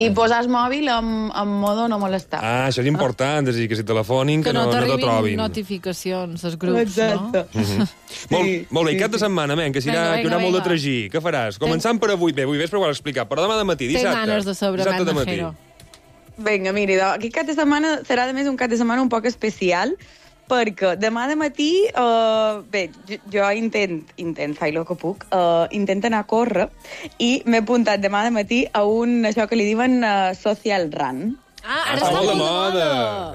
I posar el mòbil en modo no molestar. Ah, això és important, és a dir, que si telefonin, que no te trobin. Notificacions, els grups, exacte. no? Molt bé, i cap de setmana, men, que hi haurà molt de tragí. Què faràs? Començant per avui, avui vespre ho has explicat, però demà de matí, dissabte. Tenc ganes de saber, dissabte de matí. Vinga, miri, aquest cap de setmana serà, a més, un cap de setmana un poc especial, perquè demà de matí, bé, jo intent fer el que puc, intent anar a córrer, i m'he apuntat demà de matí a això que li diuen social run. Ah, ara està molt de moda!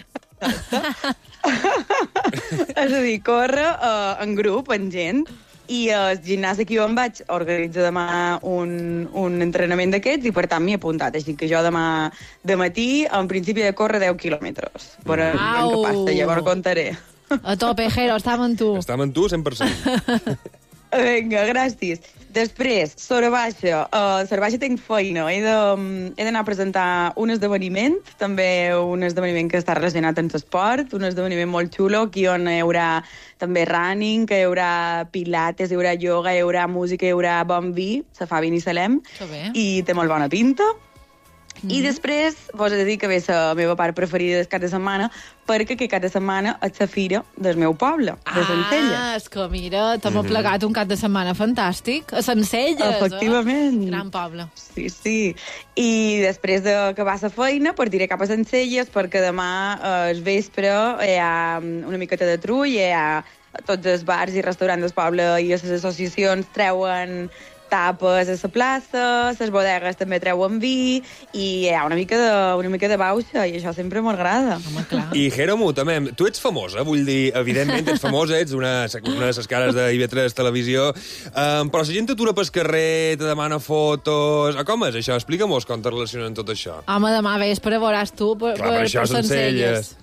És a dir, córrer en grup, en gent, i al gimnàs aquí on vaig organitza demà un entrenament d'aquests i per tant m'hi he apuntat. Així que jo demà de matí, en principi, he de córrer 10 quilòmetres. Però què passa? Llavors contaré. A tope, Jero, estàvem amb tu. Estàvem amb tu 100%. Vinga, gràcies. Després, Sora Baixa tinc feina. He d'anar a presentar un esdeveniment, també un esdeveniment que està relacionat amb l'esport, un esdeveniment molt xulo, aquí on hi haurà també running, que hi haurà pilates, hi haurà ioga, hi haurà música, hi haurà bon vi, se fa vin i salem, i té molt bona pinta. I després, vos he de dir que ve la meva part preferida del cap de setmana, perquè aquest cap de setmana és la fira del meu poble, de Sencelles. Ah, és que mira, t'hem plegat un cap de setmana fantàstic. A Sencelles, efectivament. Gran poble. Sí, sí. I després d'acabar la feina, partiré cap a Sencelles, perquè demà al vespre hi ha una miqueta de trull, hi ha tots els bars i restaurants del poble i les associacions treuen tapes a la plaça, les bodegues també treuen vi, i hi ha una mica de bauxa, i això sempre m'agrada. I, Jeromu, també, tu ets famosa, vull dir, evidentment ets famosa, ets una de les cares d'IV3 Televisió, però la gent t'atura pel carrer, te demana fotos... Com és això? Explica-mos com te relacionen tot això. Home, demà vespre veuràs tu per Sencelles.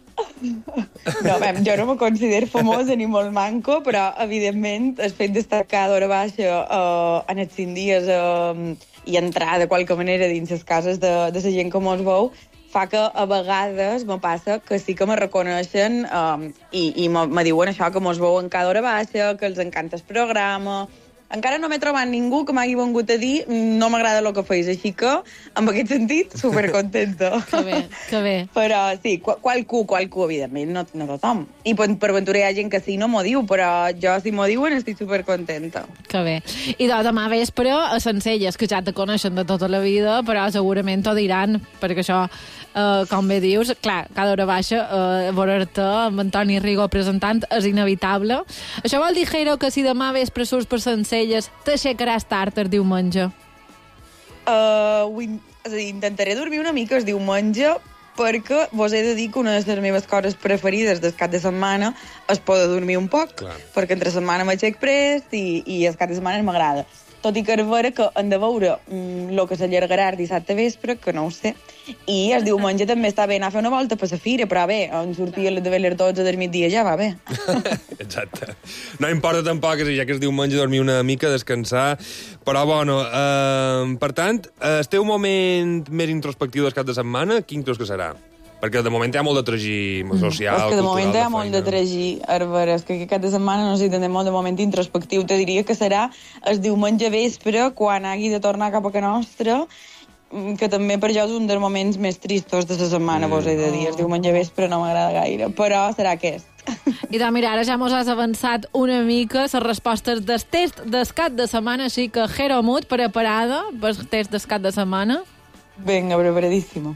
No, jo no me considero famosa ni molt manco, però, evidentment, el fet d'estar cada hora baixa en els 5 dies i entrar de qualque manera dins les cases de la gent que mos veu, fa que a vegades me passa que sí que me reconeixen i me diuen això, que mos veuen cada hora baixa, que els encanta el programa. Encara no m'he trobat ningú que m'hagi vengut a dir no m'agrada el que feis, així que, en aquest sentit, supercontenta. Que bé. Però sí, qualcú, evidentment, no tothom. I per ventura hi ha gent que sí no m'ho diu, però jo, si m'ho diuen, estic supercontenta. Que bé. I demà vespre a Sencelles, que ja te coneixen de tota la vida, però segurament t'ho diran, perquè això, com bé dius, clar, cada hora baixa, veure-te amb Antoni Rigo presentant és inevitable. Això vol dir, Jero, que si demà vespre surts per Sencelles, t'aixecaràs tard el diumenge? És a dir, intentaré dormir una mica el diumenge, perquè vos he de dir que una de les meves coses preferides del cap de setmana és poder dormir un poc, perquè entre setmana m'aixec prest i el cap de setmana m'agrada. Tot i que és vera que hem de veure el que s'allargarà el dissabte vespre, que no ho sé, i el diumenge també està bé anar a fer una volta per la fira, però bé, on sortia de les 12 del migdia ja va bé. Exacte. No importa tampoc, ja que és diumenge, dormir una mica, descansar, però bueno, per tant, el teu moment més introspectiu del cap de setmana, quin creus que serà? Perquè de moment hi ha molt de tragí social, cultural, de moment hi ha molt de tragí. És que aquest cap de setmana no sé si tindrem molt de moment introspectiu. Te diria que serà el diumenge vespre, quan hagi de tornar cap a casa nostra, que també per jo és un dels moments més tristos de la setmana, vos he de dir. El diumenge vespre no m'agrada gaire, però serà aquest. I doncs mira, ara ja mos has avançat una mica les respostes del test del cap de setmana, així que Jero Mut, preparada per el test del cap de setmana? Vinga, preparadíssima.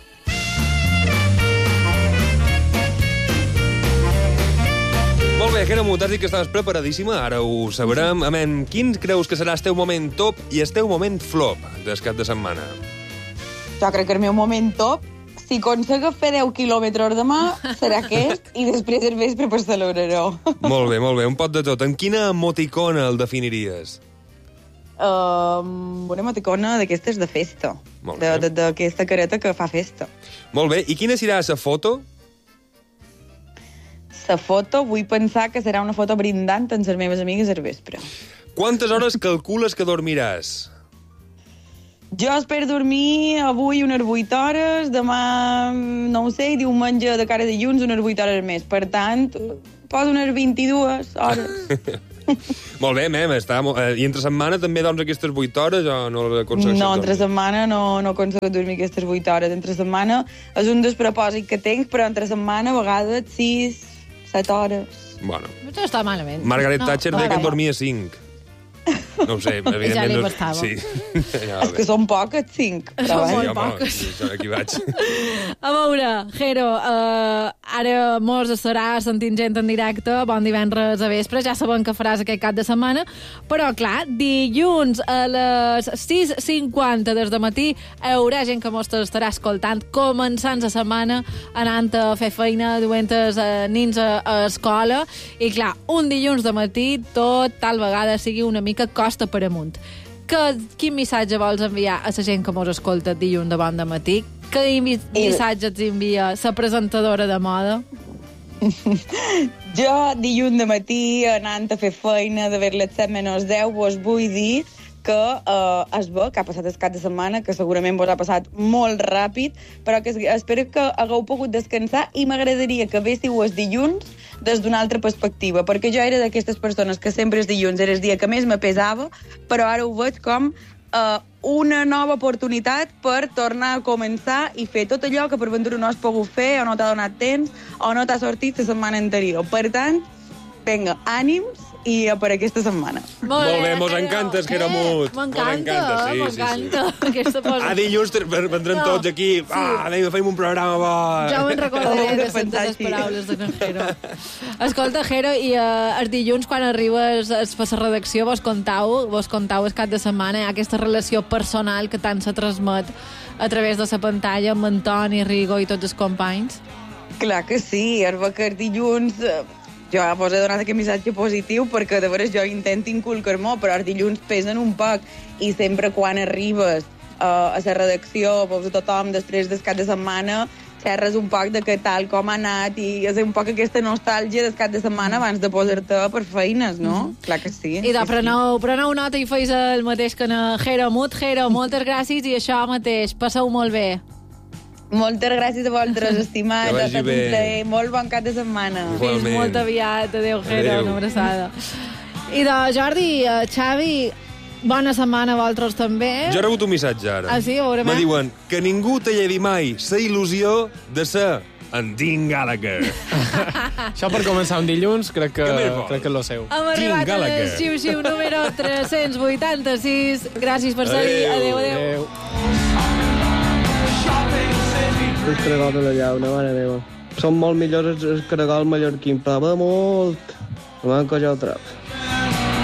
Molt bé, Jero Mut, has dit que estaves preparadíssima, ara ho sabrem. Amén, quin creus que serà el teu moment top i el teu moment flop del cap de setmana? Jo crec que el meu moment top, si aconsegues fer 10 quilòmetres demà, serà aquest, i després el vespre per celebraró. Molt bé, un pot de tot. En quina emoticona el definiries? Una emoticona d'aquestes de festa. D'aquesta careta que fa festa. Molt bé, i quina serà la foto? La foto, vull pensar que serà una foto brindant amb les meves amigues al vespre. Quantes hores calcules que dormiràs? Jo espero dormir avui unes 8 hores, demà, no ho sé, diumenge de cara a dilluns unes 8 hores més. Per tant, poso unes 22 hores. Molt bé, mem, i entre setmana també doncs aquestes 8 hores o no les aconsegueixes? No, entre setmana no aconsegueixo dormir aquestes 8 hores. Entre setmana és un despropòsit que tinc, però entre setmana a vegades 6, 7 hores. Bueno. No està malament. Margaret Thatcher deia que en dormia 5. No ho sé, evidentment... Ja li no... bastava. Sí. És que són poques, 5. Són Sí, molt home, poques. sí, aquí vaig. A veure, Jero, ara mos estarà sentint gent en directe, bon divendres a vespre, ja sabem que faràs aquest cap de setmana, però clar, dilluns a les 6:50 des de matí hi haurà gent que mos estarà escoltant, començant la setmana, anant a fer feina, duent nins a escola, i clar, un dilluns de matí tot tal vegada sigui una mica costa per amunt. Quin missatge vols enviar a la gent que mos escolta dilluns de bon de matí? Quin missatge ets envia la presentadora de moda? Jo, dilluns de matí, anant a fer feina, d'haver les 7:10, vos vull dir que es ve, que ha passat el cap de setmana, que segurament vos ha passat molt ràpid, però que espero que hagueu pogut descansar i m'agradaria que véssiu els dilluns des d'una altra perspectiva, perquè jo era d'aquestes persones que sempre els dilluns era el dia que més me pesava, però ara ho veig com una nova oportunitat per tornar a començar i fer tot allò que per ventura no has pogut fer o no t'ha donat temps o no t'ha sortit la setmana anterior. Per tant, vinga, ànims i per aquesta setmana. Molt bé, mos encanta, que era mut. M'encanta, m'encanta. Aquesta posa... Dilluns vendrem tots aquí. Vinga, fem un programa bo. Ja me'n recordaré de les paraules de Jero. Escolta, Jero, i els dilluns, quan arribes a la redacció, vos contau el cap de setmana, aquesta relació personal que tant se transmet a través de la pantalla amb Antoni, Rigo i tots els companys? Clar que sí, que els dilluns... Jo vos he donat aquest missatge positiu perquè de veres jo intento inculcar-m'ho, però els dilluns pesen un poc i sempre quan arribes a la redacció, veus a tothom després del cap de setmana, xerres un poc de què tal, com ha anat i és un poc aquesta nostàlgia del cap de setmana abans de posar-te per feines, no? Clar que sí. I preneu nota i feis el mateix que en Jero Mut. Jero, moltes gràcies i això mateix. Passeu molt bé. Moltes gràcies a vosaltres, estimats. Que vagi bé. Molt bon cap de setmana. Fins molt aviat. Adéu, Jero. Una abraçada. I de Jordi, Xavi, bona setmana a vosaltres també. Jo he rebut un missatge ara. Ah, sí? Veurem. Me diuen que ningú te llevi mai la il·lusió de ser en Dean Gallagher. Això per començar un dilluns crec que és lo seu. Hem arribat a Gallagher. Xiu-Xiu número 386. Gràcies per ser-hi. Adéu. Els caragols de la llauna, mare meva. Són molt millors els caragols mallorquins, però va molt. No m'han cojat el trap.